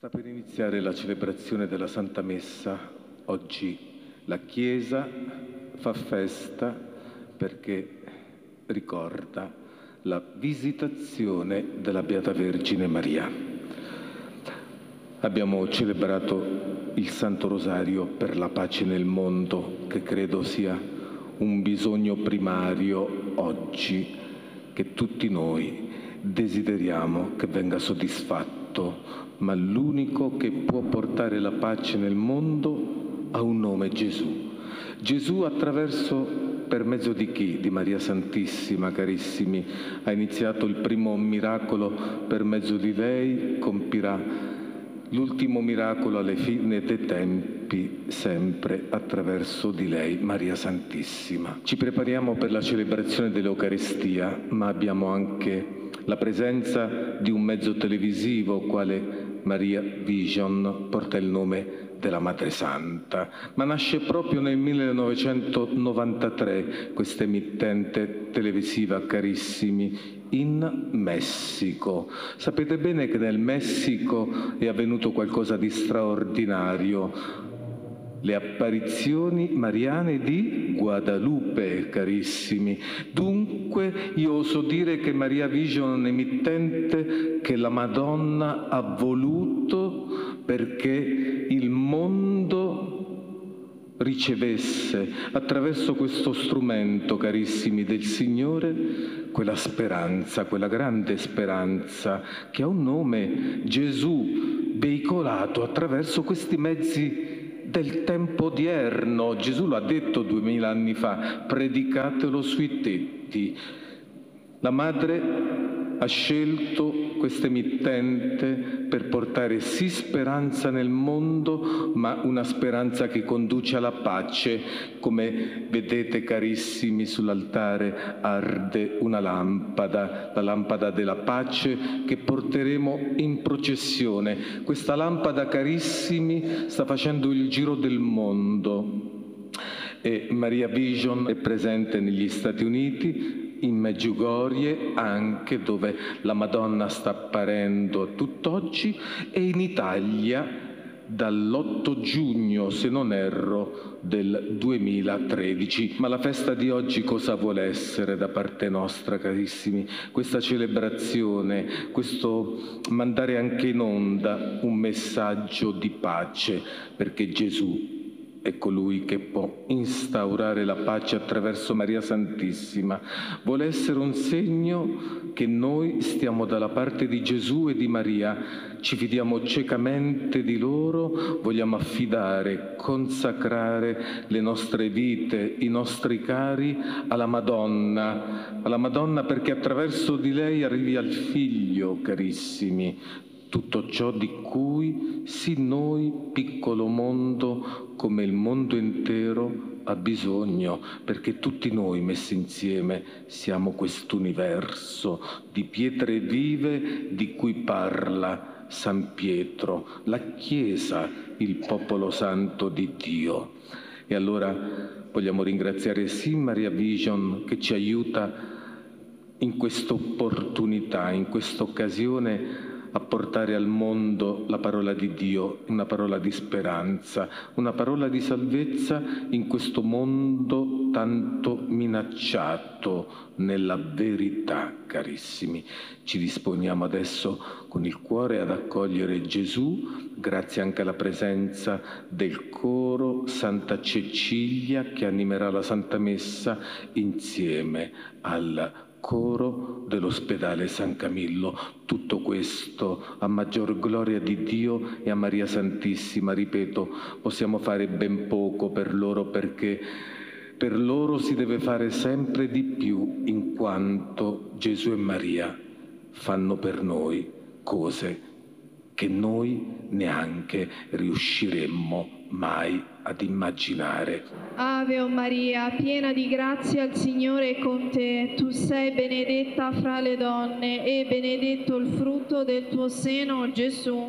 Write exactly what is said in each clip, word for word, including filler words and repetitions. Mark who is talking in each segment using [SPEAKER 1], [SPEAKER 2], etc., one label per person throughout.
[SPEAKER 1] Sta per iniziare la celebrazione della Santa Messa. Oggi la Chiesa fa festa perché ricorda la visitazione della Beata Vergine Maria. Abbiamo celebrato il Santo Rosario per la pace nel mondo, che credo sia un bisogno primario oggi, che tutti noi desideriamo che venga soddisfatto, ma l'unico che può portare la pace nel mondo ha un nome: Gesù. Gesù attraverso, per mezzo di chi? Di Maria Santissima, carissimi. Ha iniziato il primo miracolo per mezzo di lei, compirà l'ultimo miracolo alla fine dei tempi, sempre attraverso di lei, Maria Santissima. Ci prepariamo per la celebrazione dell'Eucaristia, ma abbiamo anche la presenza di un mezzo televisivo, quale Maria Vision, porta il nome della Madre Santa, ma nasce proprio nel millenovecentonovantatré questa emittente televisiva, carissimi, in Messico. Sapete bene che nel Messico è avvenuto qualcosa di straordinario. Le apparizioni mariane di Guadalupe, carissimi. Dunque io oso dire che Maria Vision è un emittente che la Madonna ha voluto perché il mondo ricevesse attraverso questo strumento, carissimi, del Signore, quella speranza, quella grande speranza che ha un nome: Gesù, veicolato attraverso questi mezzi del tempo odierno. Gesù lo ha detto duemila anni fa: predicatelo sui tetti. La Madre ha scelto questa emittente per portare sì speranza nel mondo, ma una speranza che conduce alla pace. Come vedete, carissimi, sull'altare arde una lampada, la lampada della pace che porteremo in processione. Questa lampada, carissimi, sta facendo il giro del mondo. E Maria Vision è presente negli Stati Uniti, in Medjugorje anche, dove la Madonna sta apparendo a tutt'oggi, e in Italia dall'otto giugno, se non erro, del duemilatredici. Ma la festa di oggi cosa vuole essere da parte nostra, carissimi? Questa celebrazione, questo mandare anche in onda un messaggio di pace, perché Gesù è colui che può instaurare la pace attraverso Maria Santissima. Vuole essere un segno che noi stiamo dalla parte di Gesù e di Maria, ci fidiamo ciecamente di loro, vogliamo affidare, consacrare le nostre vite, i nostri cari alla Madonna, alla Madonna, perché attraverso di lei arrivi al Figlio, carissimi, tutto ciò di cui sì noi, piccolo mondo, come il mondo intero, ha bisogno, perché tutti noi messi insieme siamo quest'universo di pietre vive di cui parla San Pietro, la Chiesa, il popolo santo di Dio. E allora vogliamo ringraziare sì Maria Vision, che ci aiuta in questa opportunità, in questa occasione, a portare al mondo la parola di Dio, una parola di speranza, una parola di salvezza in questo mondo tanto minacciato nella verità, carissimi. Ci disponiamo adesso con il cuore ad accogliere Gesù, grazie anche alla presenza del coro Santa Cecilia che animerà la Santa Messa insieme al coro dell'ospedale San Camillo. Tutto questo a maggior gloria di Dio e a Maria Santissima. Ripeto, possiamo fare ben poco per loro, perché per loro si deve fare sempre di più, in quanto Gesù e Maria fanno per noi cose che noi neanche riusciremmo mai ad immaginare.
[SPEAKER 2] Ave o Maria, piena di grazia, il Signore è con te. Tu sei benedetta fra le donne e benedetto il frutto del tuo seno, Gesù.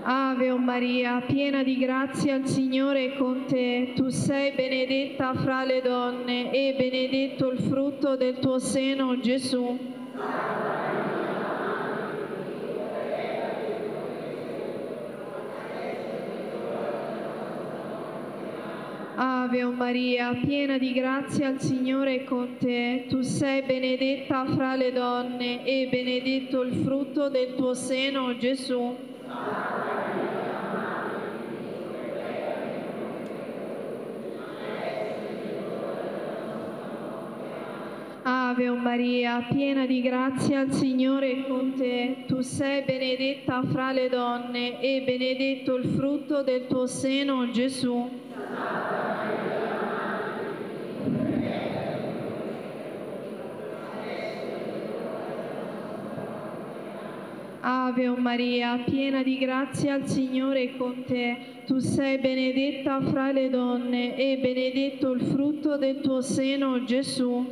[SPEAKER 2] Ave Maria, piena di grazia, il Signore è con te. Tu sei benedetta fra le donne e benedetto il frutto del tuo seno, Gesù. Ave Maria, piena di grazia, il Signore è con te. Tu sei benedetta fra le donne e benedetto il frutto del tuo seno, Gesù. Ave Maria, piena di grazia, il Signore è con te. Tu sei benedetta fra le donne e benedetto il frutto del tuo seno, Gesù. Ave Maria, piena di grazia, il Signore è con te. Tu sei benedetta fra le donne e benedetto il frutto del tuo seno, Gesù.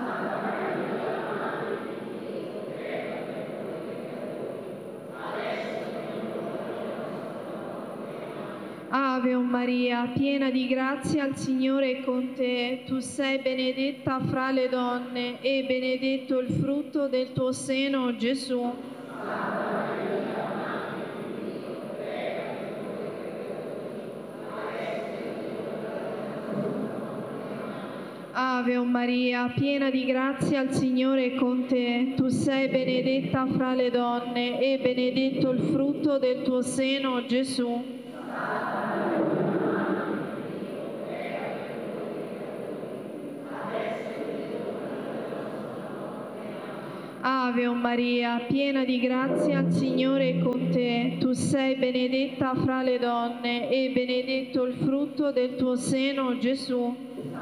[SPEAKER 2] Ave Maria, piena di grazia, il Signore è con te. Tu sei benedetta fra le donne e benedetto il frutto del tuo seno, Gesù. Ave Maria, piena di grazia, il Signore è con te. Tu sei benedetta fra le donne e benedetto il frutto del tuo seno, Gesù. Ave Maria, piena di grazia, il Signore è con te. Tu sei benedetta fra le donne e benedetto il frutto del tuo seno, Gesù.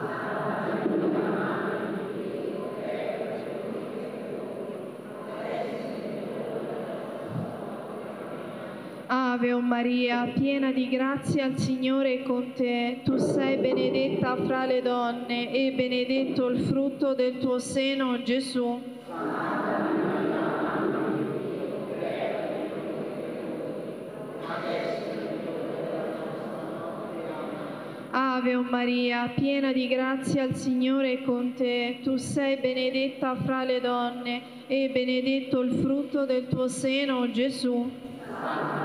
[SPEAKER 2] Ave Maria, piena di grazia, il Signore è con te. Tu sei benedetta fra le donne e benedetto il frutto del tuo seno, Gesù. Ave Maria, piena di grazia, il Signore è con te. Tu sei benedetta fra le donne e benedetto il frutto del tuo seno, Gesù.